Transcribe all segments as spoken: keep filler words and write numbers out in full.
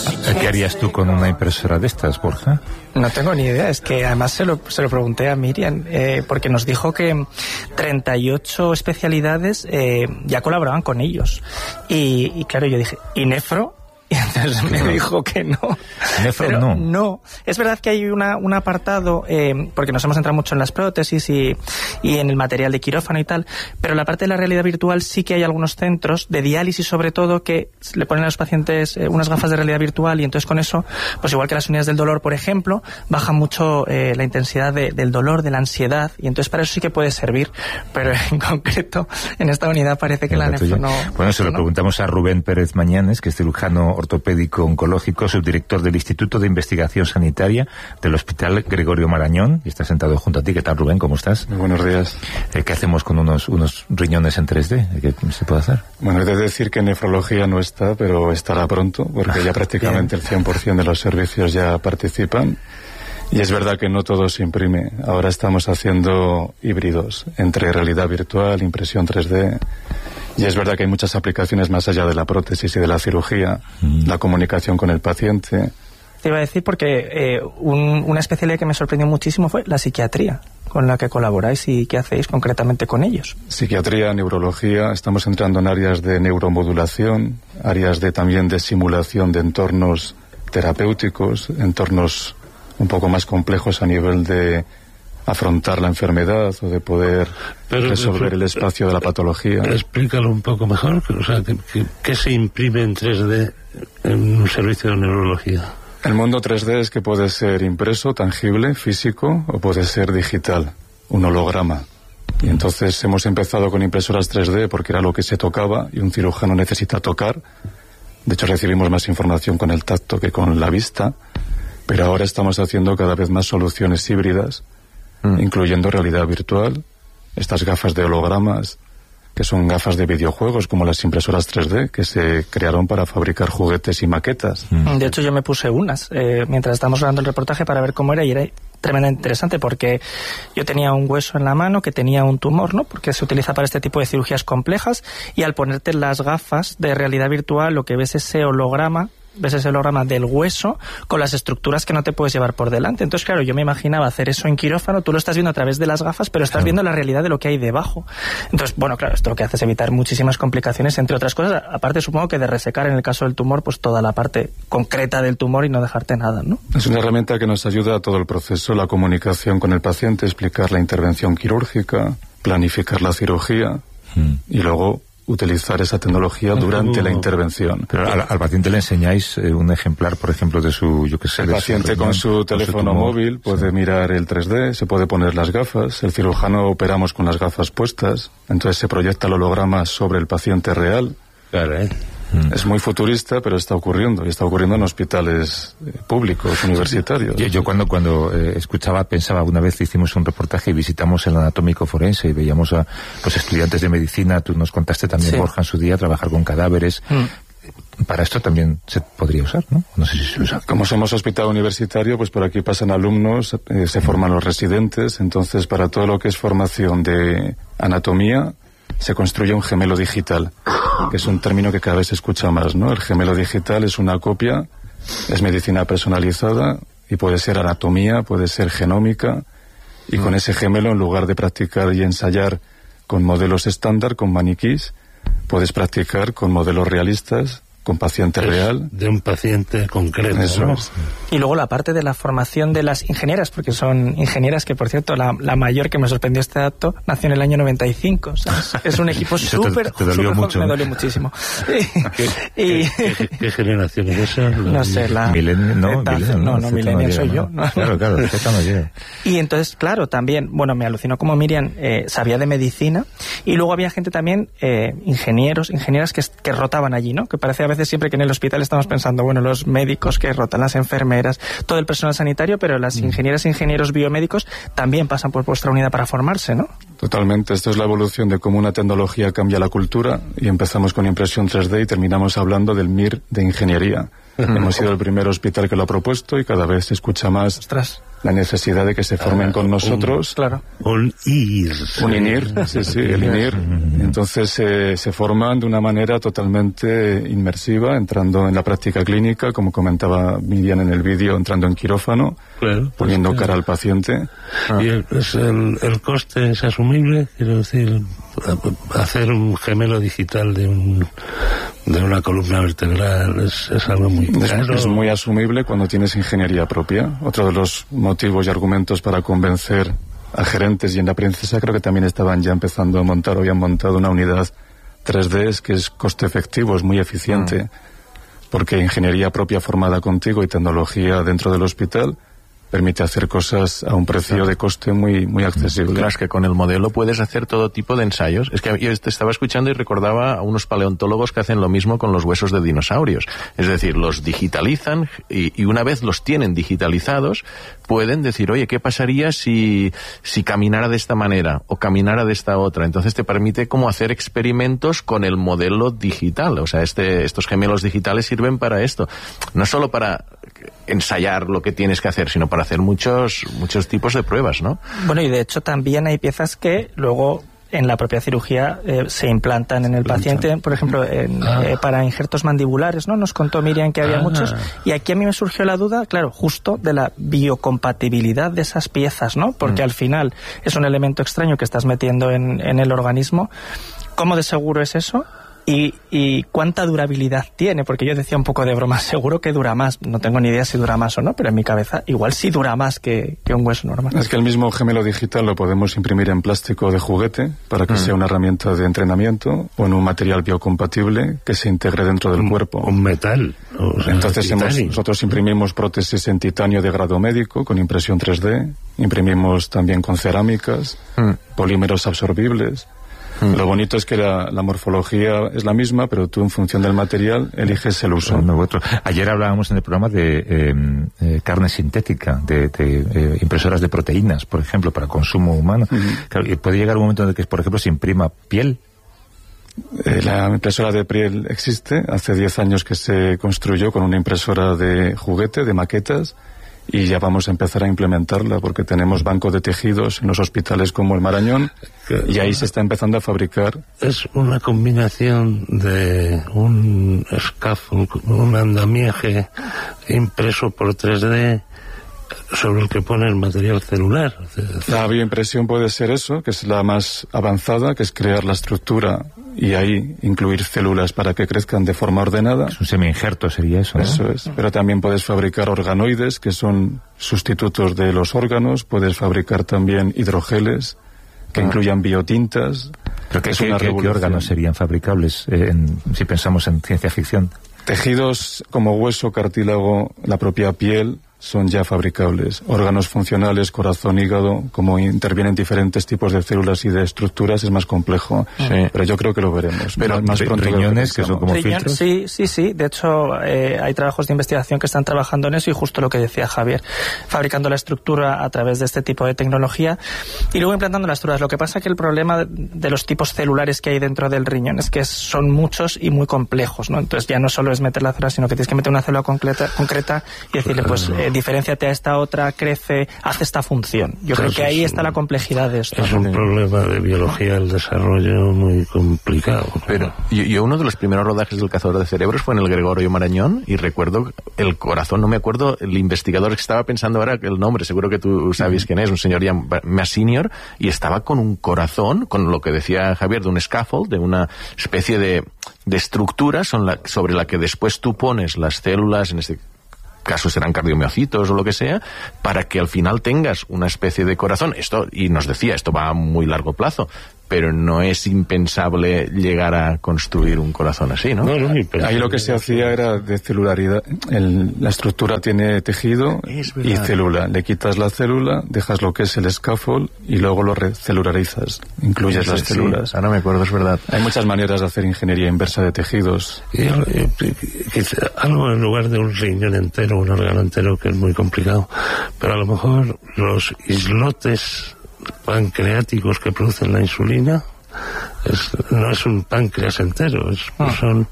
¿Qué harías tú con una impresora de estas, Borja? No tengo ni idea, es que además se lo, se lo pregunté a Miriam, eh, porque nos dijo que treinta y ocho especialidades eh, ya colaboraban con ellos. Y, y claro, yo dije, ¿y nefro? Y entonces me no. dijo que no. Nefro Pero no. No. Es verdad que hay una, un apartado, eh, porque nos hemos centrado mucho en las prótesis y, y en el material de quirófano y tal, pero la parte de la realidad virtual sí que hay algunos centros de diálisis, sobre todo, que le ponen a los pacientes eh, unas gafas de realidad virtual y entonces con eso, pues igual que las unidades del dolor, por ejemplo, baja mucho eh, la intensidad de, del dolor, de la ansiedad, y entonces para eso sí que puede servir, pero en concreto en esta unidad parece que la, la nefro no... Bueno, se lo no. preguntamos a Rubén Pérez Mañanes, que es cirujano ortopédico oncológico, subdirector del Instituto de Investigación Sanitaria del Hospital Gregorio Marañón, y está sentado junto a ti. ¿Qué tal, Rubén? ¿Cómo estás? Muy buenos días. Eh, ¿Qué hacemos con unos, unos riñones en tres D? ¿Qué se puede hacer? Bueno, he de decir que nefrología no está, pero estará pronto, porque ya prácticamente el cien por ciento de los servicios ya participan. Y es verdad que no todo se imprime. Ahora estamos haciendo híbridos entre realidad virtual, impresión tres D. Y es verdad que hay muchas aplicaciones más allá de la prótesis y de la cirugía, mm. la comunicación con el paciente. Te iba a decir porque eh, un, una especialidad que me sorprendió muchísimo fue la psiquiatría, con la que colaboráis y qué hacéis concretamente con ellos. Psiquiatría, neurología, estamos entrando en áreas de neuromodulación, áreas de también de simulación de entornos terapéuticos, entornos un poco más complejos a nivel de afrontar la enfermedad o de poder pero, resolver pero, el espacio de la patología. Explícalo un poco mejor, o sea, ¿qué se imprime en tres D en un servicio de neurología? El mundo tres D es que puede ser impreso, tangible, físico, o puede ser digital, un holograma. Y entonces hemos empezado con impresoras tres D porque era lo que se tocaba y un cirujano necesita tocar. De hecho, recibimos más información con el tacto que con la vista, pero ahora estamos haciendo cada vez más soluciones híbridas, Mm. incluyendo realidad virtual, estas gafas de hologramas, que son gafas de videojuegos, como las impresoras tres D, que se crearon para fabricar juguetes y maquetas. Mm. De hecho, yo me puse unas eh, mientras estábamos grabando el reportaje para ver cómo era, y era tremendamente interesante, porque yo tenía un hueso en la mano que tenía un tumor, ¿no? Porque se utiliza para este tipo de cirugías complejas, y al ponerte las gafas de realidad virtual, lo que ves es ese holograma, ves ese holograma del hueso con las estructuras que no te puedes llevar por delante. Entonces, claro, yo me imaginaba hacer eso en quirófano, tú lo estás viendo a través de las gafas, pero estás claro. viendo la realidad de lo que hay debajo. Entonces, bueno, claro, esto lo que hace es evitar muchísimas complicaciones, entre otras cosas, aparte supongo que de resecar en el caso del tumor, pues toda la parte concreta del tumor y no dejarte nada, ¿no? Es una herramienta que nos ayuda a todo el proceso, la comunicación con el paciente, explicar la intervención quirúrgica, planificar la cirugía mm. y luego utilizar esa tecnología durante la intervención. Pero al, al paciente le enseñáis eh, un ejemplar, por ejemplo, de su, yo qué sé... El paciente su, con su teléfono con su móvil puede sí. mirar el tres D, se puede poner las gafas, el cirujano operamos con las gafas puestas, entonces se proyecta el holograma sobre el paciente real. Claro, ¿eh? Es muy futurista, pero está ocurriendo, y está ocurriendo en hospitales eh, públicos, universitarios. Yo, yo cuando cuando eh, escuchaba, pensaba, una vez hicimos un reportaje y visitamos el anatómico forense y veíamos a los estudiantes de medicina, tú nos contaste también, sí. Borja, en su día, trabajar con cadáveres. Mm. Para esto también se podría usar, ¿no? No sé si se usa. Como somos hospital universitario, pues por aquí pasan alumnos, eh, se forman los residentes, entonces para todo lo que es formación de anatomía, se construye un gemelo digital, que es un término que cada vez se escucha más, ¿no? El gemelo digital es una copia, es medicina personalizada y puede ser anatomía, puede ser genómica, y mm. con ese gemelo, en lugar de practicar y ensayar con modelos estándar, con maniquís, puedes practicar con modelos realistas, con paciente es real. De un paciente concreto. Eso ¿no? es. Y luego la parte de la formación de las ingenieras, porque son ingenieras que, por cierto, la, la mayor que me sorprendió este dato nació en el año noventa y cinco. O sea, es, es un equipo súper... Te, te dolió mucho. Me dolió muchísimo. ¿Qué, y, ¿qué, qué generación es esa? No sé, la... Milenio, no, Eta, Milenio, no, no, Milenio soy yo. ¿no? Claro, claro, Z no llega. Y entonces, claro, también, bueno, me alucinó como Miriam eh, sabía de medicina, y luego había gente también, eh, ingenieros, ingenieras que, que rotaban allí, ¿no? Que parece a veces siempre que en el hospital estamos pensando, bueno, los médicos que rotan, las enfermeras, todo el personal sanitario, pero las ingenieras e ingenieros biomédicos también pasan por vuestra unidad para formarse, ¿no? Totalmente. Esto es la evolución de cómo una tecnología cambia la cultura, y empezamos con impresión tres D y terminamos hablando del M I R de ingeniería. Uh-huh. Hemos sido el primer hospital que lo ha propuesto y cada vez se escucha más. Ostras. la necesidad de que se formen ah, con nosotros. Un, claro. Un I R. Un I N I R, sí, sí, el I N I R. Entonces eh, se forman de una manera totalmente inmersiva, entrando en la práctica clínica, como comentaba Miriam en el vídeo, entrando en quirófano, claro, poniendo pues, cara al paciente. Ah. ¿Y el, es el, el coste es asumible? Quiero decir, hacer un gemelo digital de un de una columna vertebral es, es algo muy caro. Es, es muy asumible cuando tienes ingeniería propia. Otro de los motivos y argumentos para convencer a gerentes, y en La Princesa creo que también estaban ya empezando a montar o habían montado una unidad tres D, es que es coste efectivo, es muy eficiente, mm. porque ingeniería propia formada contigo y tecnología dentro del hospital permite hacer cosas a un precio de coste muy muy accesible. Claro, es que con el modelo puedes hacer todo tipo de ensayos. Es que yo te estaba escuchando y recordaba a unos paleontólogos que hacen lo mismo con los huesos de dinosaurios. Es decir, los digitalizan y, y una vez los tienen digitalizados, pueden decir, oye, ¿qué pasaría si, si caminara de esta manera o caminara de esta otra? Entonces te permite como hacer experimentos con el modelo digital. O sea, este, estos gemelos digitales sirven para esto. No solo para ensayar lo que tienes que hacer, sino para hacer muchos muchos tipos de pruebas, ¿no? Bueno, y de hecho también hay piezas que luego en la propia cirugía eh, se implantan en el paciente, por ejemplo, en, ah. eh, para injertos mandibulares, ¿no? Nos contó Miriam que había ah. muchos, y aquí a mí me surgió la duda, claro, justo de la biocompatibilidad de esas piezas, ¿no? Porque mm. al final es un elemento extraño que estás metiendo en, en el organismo. ¿Cómo de seguro es eso? Y, y cuánta durabilidad tiene, porque yo decía un poco de broma, seguro que dura más, no tengo ni idea si dura más o no, pero en mi cabeza igual sí dura más que, que un hueso normal. Es que el mismo gemelo digital lo podemos imprimir en plástico de juguete para que mm. sea una herramienta de entrenamiento, o en un material biocompatible que se integre dentro del un, cuerpo. Un metal. O sea, entonces hemos, nosotros imprimimos prótesis en titanio de grado médico con impresión tres D, imprimimos también con cerámicas, mm. polímeros absorbibles. Mm. Lo bonito es que la, la morfología es la misma, pero tú en función del material eliges el uso. Uno u otro. Ayer hablábamos en el programa de eh, eh, carne sintética, de, de eh, impresoras de proteínas, por ejemplo, para consumo humano. Mm-hmm. Claro, y puede llegar un momento en el que, por ejemplo, se imprima piel. Eh, la impresora de piel existe. Hace diez años que se construyó con una impresora de juguete, de maquetas, y ya vamos a empezar a implementarla porque tenemos banco de tejidos en los hospitales como el Marañón y ahí se está empezando a fabricar. Es una combinación de un scaffold, un andamiaje impreso por tres D sobre el que pone el material celular. La bioimpresión puede ser eso, que es la más avanzada, que es crear la estructura y ahí incluir células para que crezcan de forma ordenada. Es un semi-injerto sería eso, ¿no? Eso es, pero también puedes fabricar organoides, que son sustitutos de los órganos, puedes fabricar también hidrogeles, que ah. incluyan biotintas. ¿Pero qué, qué, qué, qué órganos serían fabricables eh, en, si pensamos en ciencia ficción? Tejidos como hueso, cartílago, la propia piel son ya fabricables. Órganos funcionales, corazón, hígado, como intervienen diferentes tipos de células y de estructuras, es más complejo. Sí. Pero yo creo que lo veremos. Pero más pronto riñones, que son como Riñón, filtros. Sí, sí, sí. De hecho, eh, hay trabajos de investigación que están trabajando en eso y justo lo que decía Javier, fabricando la estructura a través de este tipo de tecnología y luego implantando las estructuras. Lo que pasa es que el problema de los tipos celulares que hay dentro del riñón es que son muchos y muy complejos, ¿no? Entonces ya no solo es meter la célula, sino que tienes que meter una célula concreta, concreta y decirle, pues, eh, diferénciate a esta otra, crece, hace esta función. Yo creo que ahí está la complejidad de esto. Es un problema de biología del desarrollo muy complicado. Pero yo, yo uno de los primeros rodajes del Cazador de Cerebros fue en el Gregorio Marañón y recuerdo el corazón, no me acuerdo, el investigador que estaba pensando ahora el nombre, seguro que tú sabes quién es, un señor ya más senior, y estaba con un corazón, con lo que decía Javier, de un scaffold, de una especie de, de estructura sobre la que después tú pones las células, en este caso serán cardiomiocitos o lo que sea, para que al final tengas una especie de corazón. Esto, y nos decía, esto va a muy largo plazo, pero no es impensable llegar a construir un corazón así, ¿no? no, no Ahí lo que se hacía era de celularidad. El, la estructura tiene tejido y célula. Le quitas la célula, dejas lo que es el scaffold y luego lo recelularizas. Incluyes sí, las sí, células. Ahora me acuerdo, es verdad. Hay muchas maneras de hacer ingeniería inversa de tejidos. Y, y, y, algo en lugar de un riñón entero, un órgano entero, que es muy complicado. Pero a lo mejor los islotes pancreáticos que producen la insulina es, no es un páncreas entero, es, ah. son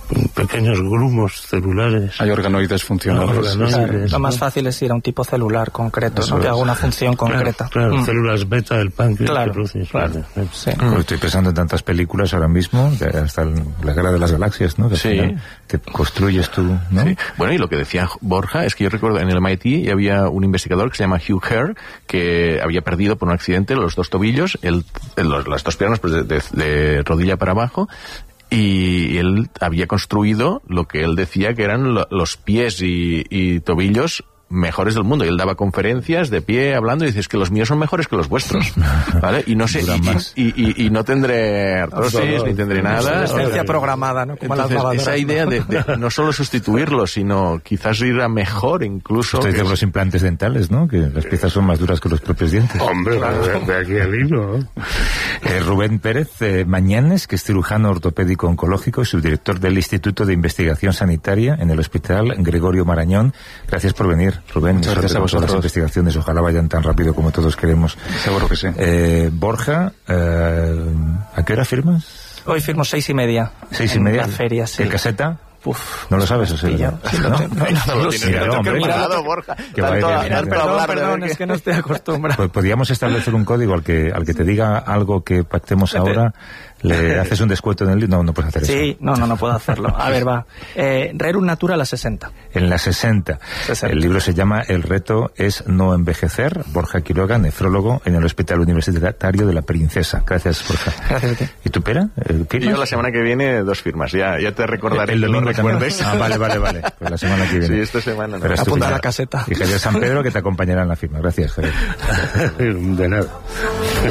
pequeños grumos celulares. Hay organoides funcionales. Organoides, claro, ¿no? Lo más fácil es ir a un tipo celular concreto, ¿no? Que haga una función concreta. Claro, claro, mm. células beta del páncreas. Claro, que producen claro. Sí. Pues estoy pensando en tantas películas ahora mismo, hasta la Guerra de las Galaxias, ¿no? Que Sí. final te construyes tú, ¿no? Sí. Bueno, y lo que decía Borja es que yo recuerdo en el M I T había un investigador que se llama Hugh Hare que había perdido por un accidente los dos tobillos, el, el, los, las dos piernas pues de, de, de rodilla para abajo. Y él había construido lo que él decía que eran lo, los pies y, y tobillos mejores del mundo. Y él daba conferencias de pie hablando y dice, es que los míos son mejores que los vuestros, ¿vale? Y no sé, y, y, y, y no tendré artrosis, ni tendré nada. Obsolescencia programada, ¿no? Como Entonces, las esa idea de, de no solo sustituirlo, sino quizás ir a mejor incluso. Estoy de que... los implantes dentales, ¿no? Que las piezas son más duras que los propios dientes. Hombre, de, de aquí al hilo. Eh, Rubén Pérez eh, Mañanes, que es cirujano ortopédico oncológico y subdirector del Instituto de Investigación Sanitaria en el Hospital Gregorio Marañón. Gracias por venir, Rubén. Muchas gracias a vosotros. Las investigaciones ojalá vayan tan rápido como todos queremos. Seguro que sí. Eh, Borja, eh, ¿a qué hora firmas? Hoy firmo seis y media. Seis y media. En la feria, sí. ¿En caseta? Uf, ¿No lo sabes o sí? Sí, ¿No? sí, lo ¿No? tengo. No, no, lo lo tienes sé. Mira, hombre, preparado, Borja. que vaya Tanto bien, hablar, bien. pero Perdón, hablar de perdón, que- es que no estoy acostumbrado. Pues podríamos establecer un código al que al que te diga algo que pactemos ahora, le haces un descuento en el... No, no puedes hacer eso. Sí, no, no, no puedo hacerlo. A ver, va. Eh, Rerum Natura a la sesenta. En la sesenta. sesenta. El libro se llama El reto es no envejecer. Borja Quiroga, nefrólogo en el Hospital Universitario de la Princesa. Gracias, Borja. Gracias a ti. ¿Y tú, Pera? Y ¿Firmas? yo la semana que viene dos firmas. Ya, ya te recordaré. El que lo domingo también. recuerdes. Ah, vale, vale, vale. Pues la semana que viene. Sí, esta semana no. Pero Apunta estupendo. a la caseta. Y Javier San Pedro que te acompañará en la firma. Gracias, Javier. De nada.